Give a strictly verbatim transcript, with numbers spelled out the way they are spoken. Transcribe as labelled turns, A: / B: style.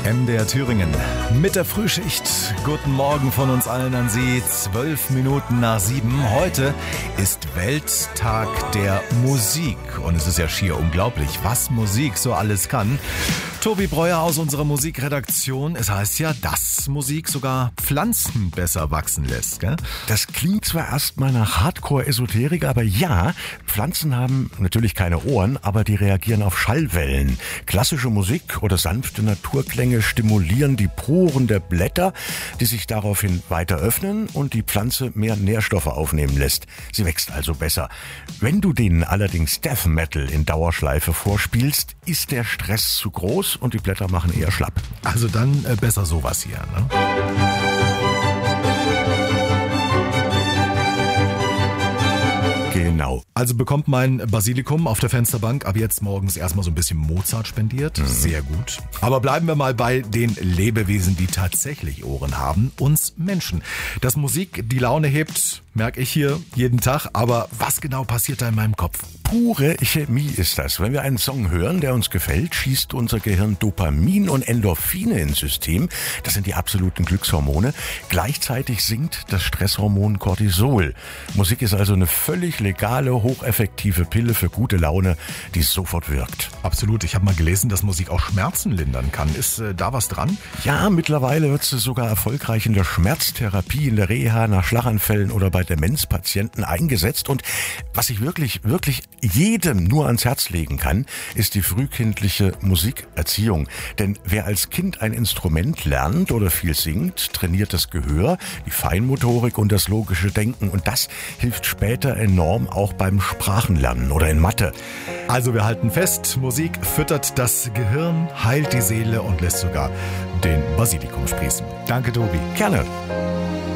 A: M D R Thüringen mit der Frühschicht. Guten Morgen von uns allen an Sie. Zwölf Minuten nach sieben. Heute ist Welttag der Musik. Und es ist ja schier unglaublich, was Musik so alles kann. Tobi Breuer aus unserer Musikredaktion. Es heißt ja, dass Musik sogar Pflanzen besser wachsen lässt, gell?
B: Das klingt zwar erstmal nach Hardcore-Esoterik, aber ja, Pflanzen haben natürlich keine Ohren, aber die reagieren auf Schallwellen. Klassische Musik oder sanfte Naturklänge stimulieren die Poren der Blätter, die sich daraufhin weiter öffnen und die Pflanze mehr Nährstoffe aufnehmen lässt. Sie wächst also besser. Wenn du denen allerdings Death Metal in Dauerschleife vorspielst, ist der Stress zu groß und die Blätter machen eher schlapp.
A: Also dann äh, besser sowas hier, ne?
B: Genau.
A: Also bekommt mein Basilikum auf der Fensterbank ab jetzt morgens erstmal so ein bisschen Mozart spendiert. Mhm. Sehr gut. Aber bleiben wir mal bei den Lebewesen, die tatsächlich Ohren haben. Uns Menschen. Dass Musik die Laune hebt, merke ich hier jeden Tag. Aber was genau passiert da in meinem Kopf?
B: Pure Chemie ist das. Wenn wir einen Song hören, der uns gefällt, schießt unser Gehirn Dopamin und Endorphine ins System. Das sind die absoluten Glückshormone. Gleichzeitig sinkt das Stresshormon Cortisol. Musik ist also eine völlig legale, hocheffektive Pille für gute Laune, die sofort wirkt.
A: Absolut. Ich habe mal gelesen, dass Musik auch Schmerzen lindern kann. Ist äh, da was dran?
B: Ja, mittlerweile wird sie sogar erfolgreich in der Schmerztherapie, in der Reha, nach Schlaganfällen oder bei Demenzpatienten eingesetzt. Und was ich wirklich, wirklich jedem nur ans Herz legen kann, ist die frühkindliche Musikerziehung. Denn wer als Kind ein Instrument lernt oder viel singt, trainiert das Gehör, die Feinmotorik und das logische Denken. Und das hilft später enorm auch beim Sprachenlernen oder in Mathe.
A: Also wir halten fest, Musik füttert das Gehirn, heilt die Seele und lässt sogar den Basilikum sprießen. Danke, Tobi.
B: Gerne.